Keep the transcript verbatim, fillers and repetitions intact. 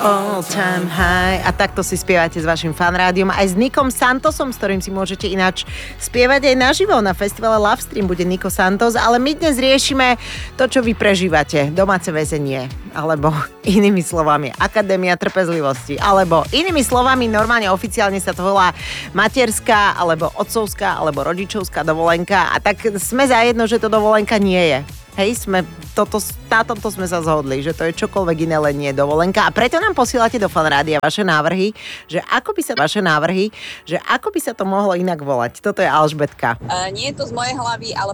All time high. A takto si spievate s vašim fanrádiom aj s Nikom Santosom, s ktorým si môžete ináč spievať aj naživo. Na festivale Love Stream bude Niko Santos, ale my dnes riešime to, čo vy prežívate. Domáce väzenie, alebo inými slovami Akadémia trpezlivosti, alebo inými slovami normálne oficiálne sa to volá materská, alebo otcovská, alebo rodičovská dovolenka. A tak sme zajedno, že to dovolenka nie je. Hej, sme, toto, na tomto sme sa zhodli, že to je čokoľvek iné, len nie dovolenka. A preto nám posielate do Fanrádia vaše návrhy, že ako by sa vaše návrhy, že ako by sa to mohlo inak volať. Toto je Alžbetka. Uh, nie je to z mojej hlavy, ale